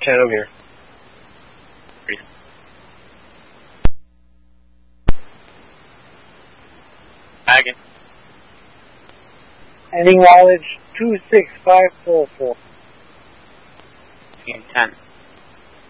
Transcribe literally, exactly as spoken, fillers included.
Channel gear. Wagon. Heading mileage two six five four four. Team ten.